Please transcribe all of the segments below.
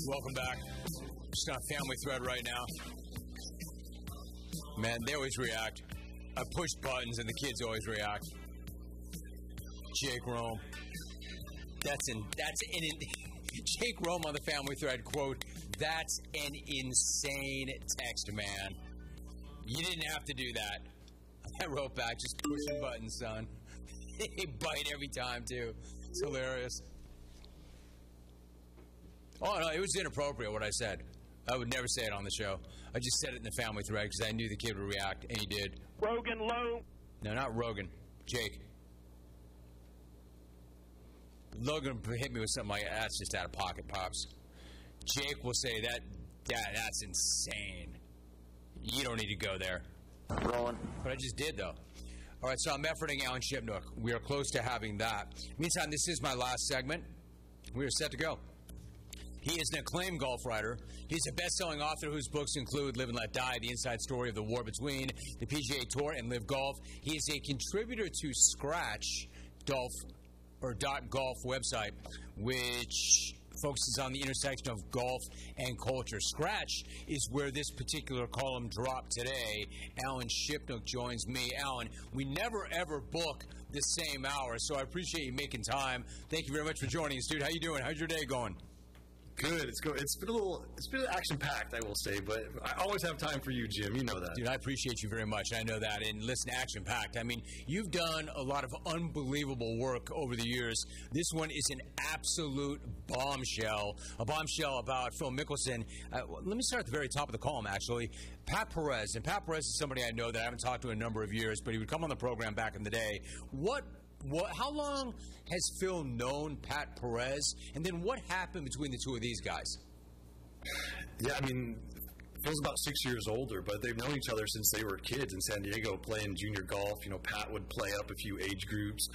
Welcome back. Just on Family Thread right now. Man, they always react. I push buttons and the kids always react. Jake Rome. Jake Rome on the Family Thread, quote, "That's an insane text, man. You didn't have to do that." I wrote back, "Just pushing buttons, son." They bite every time, too. It's hilarious. Oh, no, it was inappropriate what I said. I would never say it on the show. I just said it in the Family Thread because I knew the kid would react, and he did. Rogan low. No, not Rogan. Jake. Logan hit me with something like, "That's just out of pocket, Pops." Jake will say, that's insane. You don't need to go there. Rolling. But I just did, though. All right, so I'm efforting Alan Shipnook. We are close to having that. Meantime, this is my last segment. We are set to go. He is an acclaimed golf writer. He's a best-selling author whose books include Live and Let Die, The Inside Story of the War Between, the PGA Tour, and Live Golf. He is a contributor to Scratch Golf .golf website, which focuses on the intersection of golf and culture. Scratch is where this particular column dropped today. Alan Shipnook joins me. Alan, we never ever book the same hour, so I appreciate you making time. Thank you very much for joining us, dude. How you doing? How's your day going? Good. It's been action packed, I will say, but I always have time for you, Jim. You know that. Dude, I appreciate you very much. I know that. And listen, action packed. I mean, you've done a lot of unbelievable work over the years. This one is an absolute bombshell. A bombshell about Phil Mickelson. Let me start at the very top of the column, actually. Pat Perez. And Pat Perez is somebody I know that I haven't talked to in a number of years, but he would come on the program back in the day. How long has Phil known Pat Perez? And then what happened between the two of these guys? Yeah, I mean, Phil's about 6 years older, but they've known each other since they were kids in San Diego playing junior golf. You know, Pat would play up a few age groups,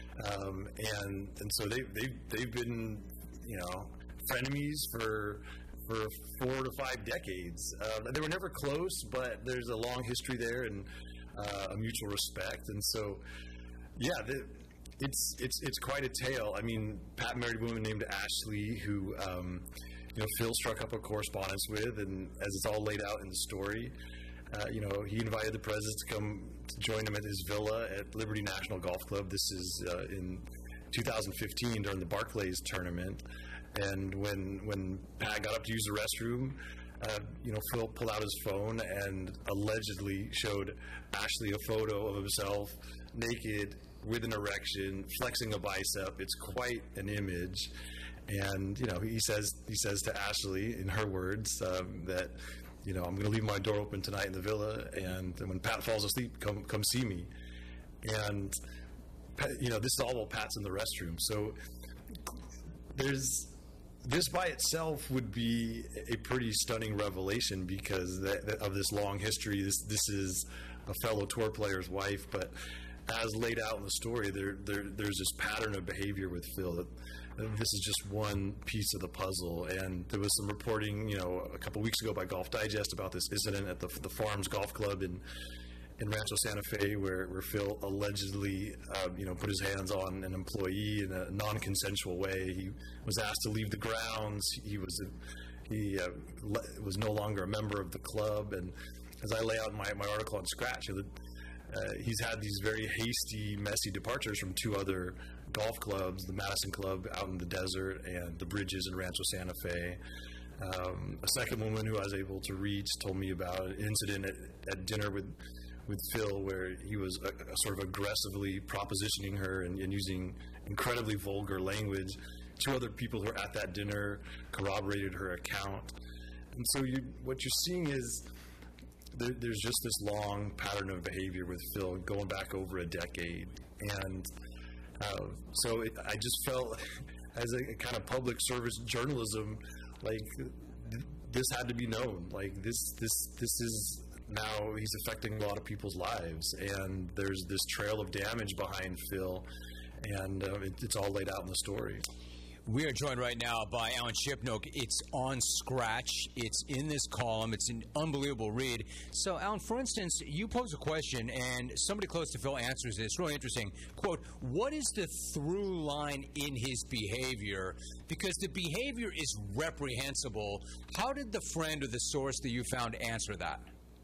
and so they've been, you know, frenemies for 4 to 5 decades. They were never close, but there's a long history there and a mutual respect, and so yeah. It's quite a tale. I mean, Pat married a woman named Ashley, who Phil struck up a correspondence with, and as it's all laid out in the story, he invited the president to come to join him at his villa at Liberty National Golf Club. This is in 2015 during the Barclays tournament, and when Pat got up to use the restroom, Phil pulled out his phone and allegedly showed Ashley a photo of himself naked with an erection, flexing a bicep. It's quite an image. And, he says to Ashley, in her words, that, I'm going to leave my door open tonight in the villa, and when Pat falls asleep, come see me. And, this is all while Pat's in the restroom. So this by itself would be a pretty stunning revelation because of this long history. This is a fellow tour player's wife, but as laid out in the story, there's this pattern of behavior with Phil. This is just one piece of the puzzle, and there was some reporting, a couple weeks ago by Golf Digest about this incident at the Farms Golf Club in Rancho Santa Fe, where Phil allegedly, put his hands on an employee in a non-consensual way. He was asked to leave the grounds. He was no longer a member of the club, and as I lay out in my article on Scratch, he's had these very hasty, messy departures from two other golf clubs, the Madison Club out in the desert and the Bridges in Rancho Santa Fe. A second woman who I was able to reach told me about an incident at dinner with Phil where he was sort of aggressively propositioning her and using incredibly vulgar language. Two other people who were at that dinner corroborated her account. And so what you're seeing is there's just this long pattern of behavior with Phil going back over a decade. And I just felt as a kind of public service journalism, like this had to be known. Like this is now he's affecting a lot of people's lives, and there's this trail of damage behind Phil, and it's all laid out in the story. We are joined right now by Alan Shipnuck. It's on Scratch. It's in this column. It's an unbelievable read. So, Alan, for instance, you pose a question, and somebody close to Phil answers this. Really interesting. Quote, what is the through line in his behavior? Because the behavior is reprehensible. How did the friend or the source that you found answer that?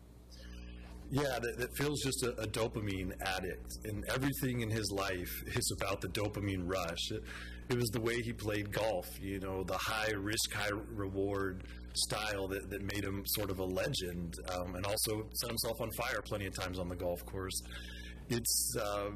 Yeah, that Phil's just a dopamine addict, and everything in his life is about the dopamine rush. It was the way he played golf, the high risk, high reward style that made him sort of a legend, and also set himself on fire plenty of times on the golf course. It's,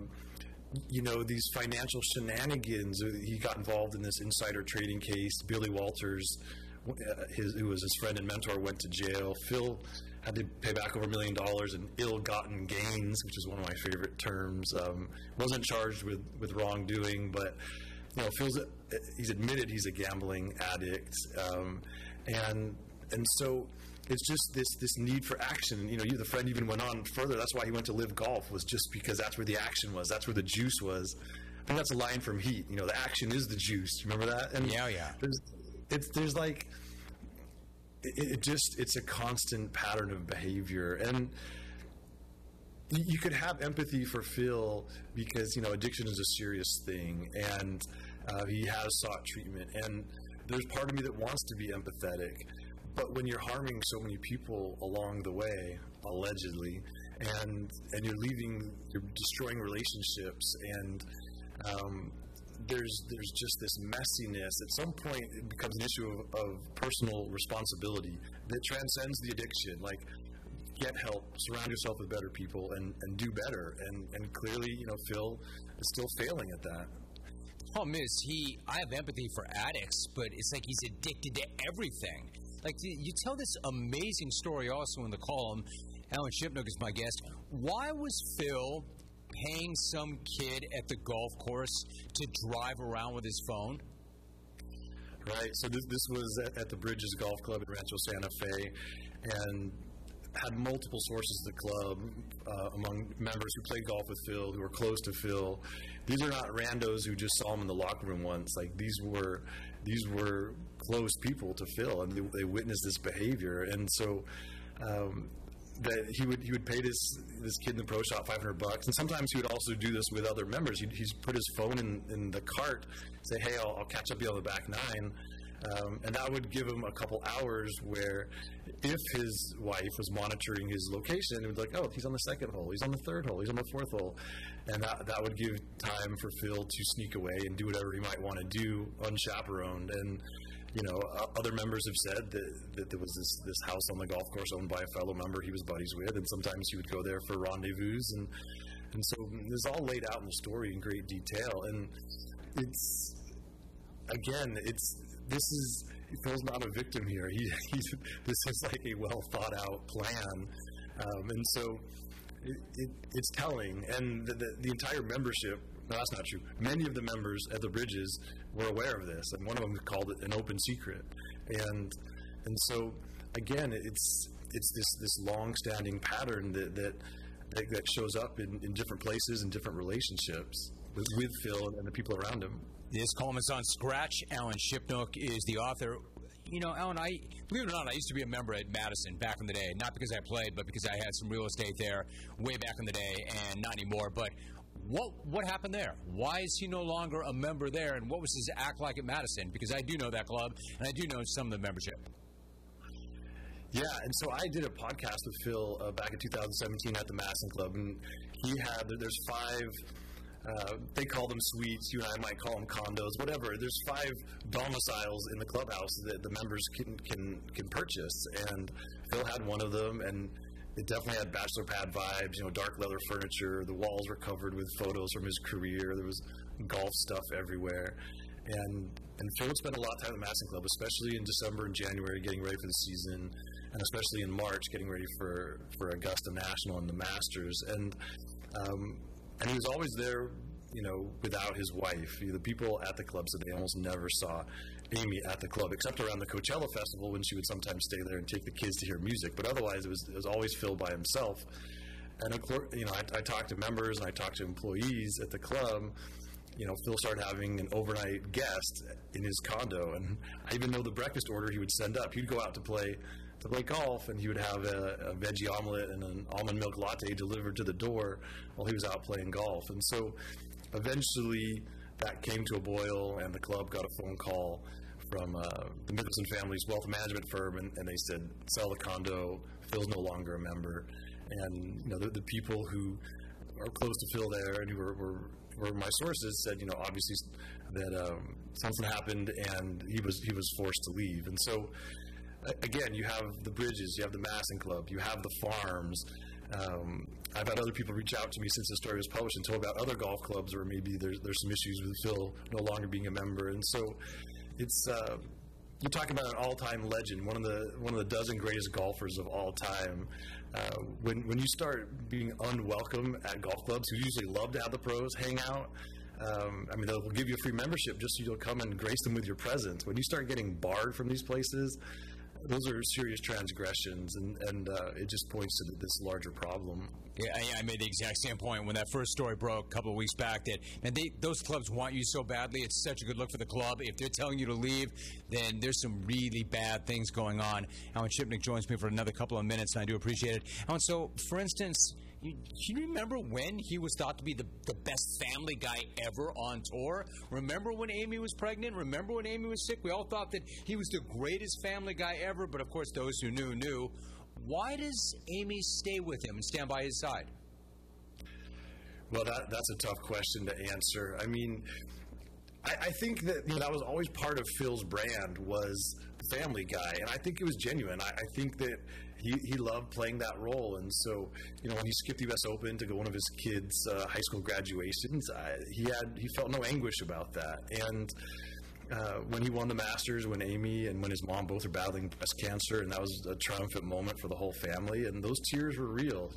these financial shenanigans. He got involved in this insider trading case. Billy Walters, who was his friend and mentor, went to jail. Phil had to pay back over $1 million in ill-gotten gains, which is one of my favorite terms. Wasn't charged with wrongdoing, but he's admitted he's a gambling addict, and so it's just this need for action. The friend even went on further. That's why he went to Live Golf, was just because that's where the action was. That's where the juice was. I think that's a line from Heat. The action is the juice. Remember that? And yeah. There's like it's a constant pattern of behavior, and you could have empathy for Phil because addiction is a serious thing, and he has sought treatment, and there's part of me that wants to be empathetic. But when you're harming so many people along the way, allegedly, and you're destroying relationships, and there's just this messiness. At some point, it becomes an issue of personal responsibility that transcends the addiction. Like, get help, surround yourself with better people, and do better. And clearly, Phil is still failing at that. The problem is, I have empathy for addicts, but it's like he's addicted to everything. Like, you tell this amazing story also in the column. Alan Shipnuck is my guest. Why was Phil paying some kid at the golf course to drive around with his phone? Right. So this was at the Bridges Golf Club in Rancho Santa Fe, and had multiple sources at the club among members who played golf with Phil, who were close to Phil. These are not randos who just saw him in the locker room once. Like, these were close people to Phil, and they witnessed this behavior. And so that he would pay this kid in the pro shop $500, and sometimes he would also do this with other members. He'd put his phone in the cart, say, "Hey, I'll catch up with you on the back nine." And that would give him a couple hours where, if his wife was monitoring his location, it would be like, oh, he's on the second hole, he's on the third hole, he's on the fourth hole. And that would give time for Phil to sneak away and do whatever he might want to do unchaperoned. And, other members have said that there was this house on the golf course owned by a fellow member he was buddies with, and sometimes he would go there for rendezvous. And so this is all laid out in the story in great detail. And Phil's not a victim here. This is like a well thought out plan, and so it's telling. And the entire membership. No, that's not true. Many of the members at the Bridges were aware of this, and one of them called it an open secret. And so again, it's this long-standing pattern that shows up in different places and different relationships with Phil and the people around him. This column is on Scratch. Alan Shipnuck is the author. Alan, believe it or not, I used to be a member at Madison back in the day. Not because I played, but because I had some real estate there way back in the day, and not anymore. But what happened there? Why is he no longer a member there, and what was his act like at Madison? Because I do know that club, and I do know some of the membership. Yeah, and so I did a podcast with Phil back in 2017 at the Madison Club, and there's 5, they call them suites, you and I might call them condos, whatever. There's 5 domiciles in the clubhouse that the members can purchase, and Phil had one of them, and it definitely had bachelor pad vibes, dark leather furniture. The walls were covered with photos from his career. There was golf stuff everywhere. And Phil would spend a lot of time at the Madison Club, especially in December and January getting ready for the season, and especially in March getting ready for Augusta National and the Masters. And he was always there, without his wife. The people at the club said they almost never saw Amy at the club, except around the Coachella Festival when she would sometimes stay there and take the kids to hear music. But otherwise, it was always Phil by himself. And of course, I talked to members and I talked to employees at the club, Phil started having an overnight guest in his condo, and I even know the breakfast order he would send up. He'd go out to play golf, and he would have a veggie omelet and an almond milk latte delivered to the door while he was out playing golf. And so eventually that came to a boil, and the club got a phone call from the Mickelson family's wealth management firm, and they said, sell the condo, Phil's no longer a member. And the people who are close to Phil there and who were my sources said, obviously that something happened and he was forced to leave. And so again, you have the Bridges, you have the Masson Club, you have the farms. I've had other people reach out to me since the story was published and told about other golf clubs where maybe there's some issues with Phil no longer being a member. And so it's you talk about an all-time legend, one of the dozen greatest golfers of all time. When you start being unwelcome at golf clubs, who usually love to have the pros hang out, they'll give you a free membership just so you'll come and grace them with your presence. When you start getting barred from these places, those are serious transgressions, and it just points to this larger problem. Yeah, I made the exact same point when that first story broke a couple of weeks back that, those clubs want you so badly. It's such a good look for the club. If they're telling you to leave, then there's some really bad things going on. Alan Shipnuck joins me for another couple of minutes, and I do appreciate it. Alan, so, for instance, do you remember when he was thought to be the best family guy ever on tour? Remember when Amy was pregnant? Remember when Amy was sick? We all thought that he was the greatest family guy ever, but of course those who knew. Why does Amy stay with him and stand by his side? Well, that's a tough question to answer. I think that that was always part of Phil's brand, was the family guy, and I think it was genuine. I think that he loved playing that role, and so when he skipped the U.S. Open to go one of his kids' high school graduations, he felt no anguish about that. And when he won the Masters, when Amy and when his mom both are battling breast cancer, and that was a triumphant moment for the whole family, and those tears were real.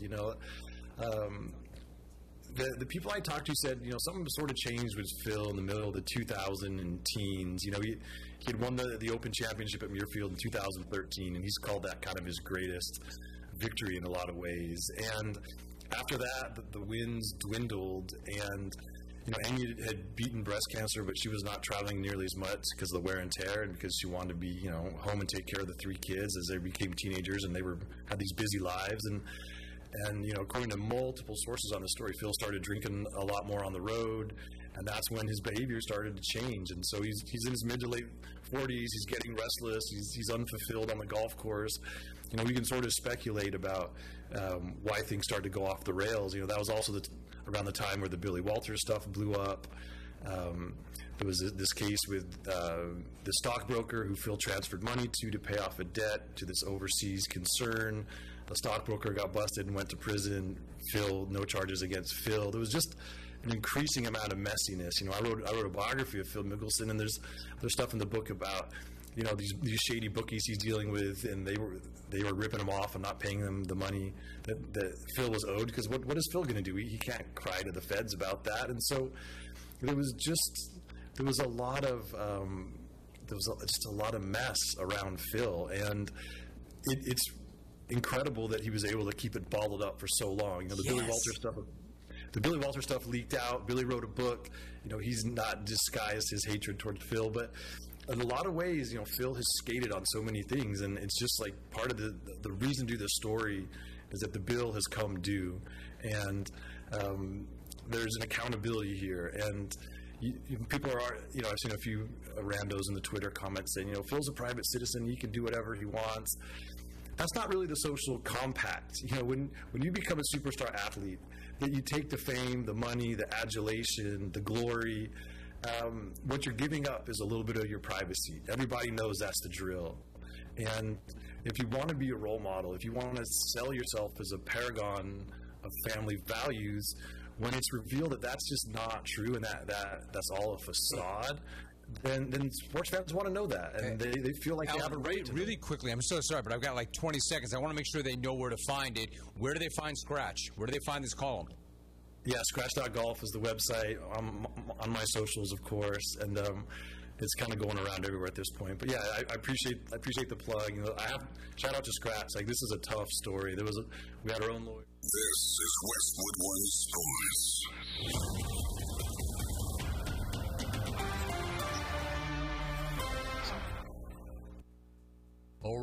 The people I talked to said, something sort of changed with Phil in the middle of the 2000 teens. He had won the Open Championship at Muirfield in 2013, and he's called that kind of his greatest victory in a lot of ways. And after that, the wins dwindled, and Amy had beaten breast cancer, but she was not traveling nearly as much because of the wear and tear, and because she wanted to be, home and take care of the three kids as they became teenagers, and they had these busy lives. And according to multiple sources on the story, Phil started drinking a lot more on the road, and that's when his behavior started to change. And so he's in his mid to late 40s. He's getting restless. He's unfulfilled on the golf course. We can sort of speculate about why things started to go off the rails. That was also around the time where the Billy Walters stuff blew up. There was this case with the stockbroker who Phil transferred money to pay off a debt to this overseas concern. The stockbroker got busted and went to prison. Phil, no charges against Phil. There was just an increasing amount of messiness. I wrote a biography of Phil Mickelson, and there's stuff in the book about these shady bookies he's dealing with, and they were ripping him off and not paying them the money that Phil was owed. Because what is Phil going to do? He can't cry to the feds about that. And so there was just a lot of a lot of mess around Phil, and it's incredible that he was able to keep it bottled up for so long. The Billy Walters stuff leaked out. Billy wrote a book. He's not disguised his hatred towards Phil, but in a lot of ways, Phil has skated on so many things, and it's just like part of the reason to do this story is that the bill has come due, and there's an accountability here. And people are, I've seen a few randos in the Twitter comments saying, Phil's a private citizen, he can do whatever he wants. That's not really the social compact. When you become a superstar athlete, that you take the fame, the money, the adulation, the glory, what you're giving up is a little bit of your privacy. Everybody knows that's the drill. And if you want to be a role model, if you want to sell yourself as a paragon of family values, when it's revealed that that's just not true and that's all a facade, then sports fans want to know that, and they feel like they have a right to really quickly. I'm so sorry, but I've got like 20 seconds. I want to make sure they know where to find it. Where do they find Scratch? Where do they find this column? Yeah, Scratch.golf is the website, on my socials, of course, and it's kind of going around everywhere at this point. But yeah, I appreciate the plug. Shout out to Scratch. Like, this is a tough story. We had our own lawyer. This is Westwood One Stories.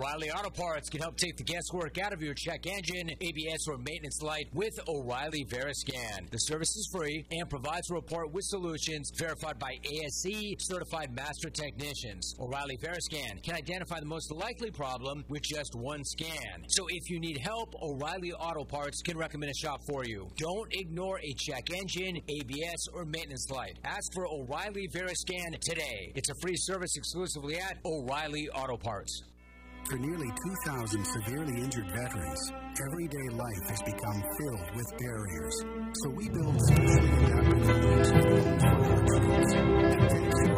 O'Reilly Auto Parts can help take the guesswork out of your check engine, ABS, or maintenance light with O'Reilly Veriscan. The service is free and provides a report with solutions verified by ASE certified master technicians. O'Reilly Veriscan can identify the most likely problem with just one scan. So if you need help, O'Reilly Auto Parts can recommend a shop for you. Don't ignore a check engine, ABS, or maintenance light. Ask for O'Reilly Veriscan today. It's a free service exclusively at O'Reilly Auto Parts. For nearly 2,000 severely injured veterans, everyday life has become filled with barriers. So we build specially adapted homes for our troops. And thanks to